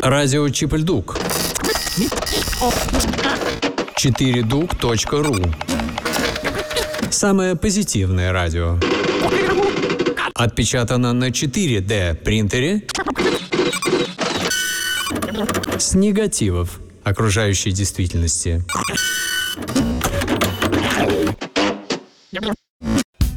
Радио Чип-Ль-Дук. 4duк.ру. Самое позитивное радио. Отпечатано на 4D принтере с негативов окружающей действительности.